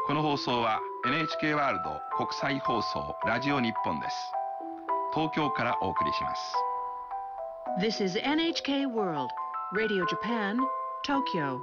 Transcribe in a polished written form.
この放送は NHK ワールド国際放送ラジオ日本です。東京からお送りします。 This is NHK World Radio Japan, Tokyo.